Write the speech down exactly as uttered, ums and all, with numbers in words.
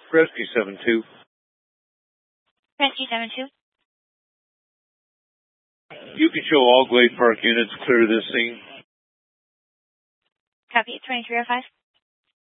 Rescue seven two. Rescue seven two. You can show all Glade Park units clear this scene. Copy, twenty-three oh five.